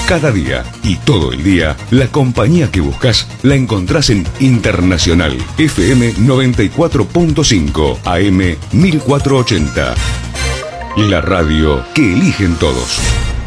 Cada día y todo el día, la compañía que buscas la encontrás en Internacional FM 94.5 AM 1480. La radio que eligen todos.